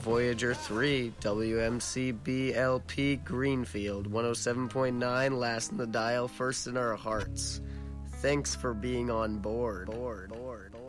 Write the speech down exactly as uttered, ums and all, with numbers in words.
Voyager three, W M C B L P Greenfield, one oh seven point nine, last in the dial, first in our hearts. Thanks for being on board. board, board, board.